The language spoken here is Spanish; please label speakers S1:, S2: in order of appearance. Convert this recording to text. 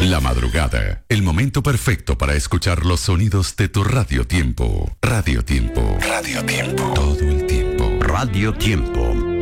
S1: La madrugada, el momento perfecto para escuchar los sonidos de tu Radio Tiempo. Radio Tiempo. Radio Tiempo. Todo el tiempo.
S2: Radio Tiempo.